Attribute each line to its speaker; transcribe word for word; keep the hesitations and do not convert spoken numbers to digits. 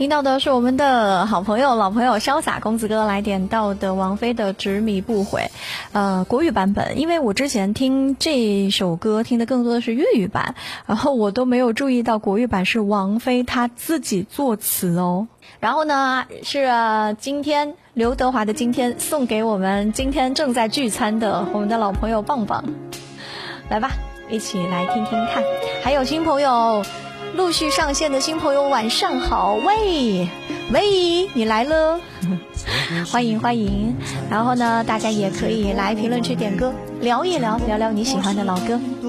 Speaker 1: 听到的是我们的好朋友、老朋友潇洒公子哥来点到的王菲的《执迷不悔》，呃，国语版本。因为我之前听这首歌听的更多的是粤语版，然后我都没有注意到国语版是王菲她自己作词哦。然后呢，是、呃、今天刘德华的今天送给我们今天正在聚餐的我们的老朋友棒棒，来吧，一起来听听看。还有新朋友。陆续上线的新朋友晚上好，喂喂，你来了欢迎欢迎。然后呢，大家也可以来评论区点歌，聊一聊聊聊你喜欢的老歌。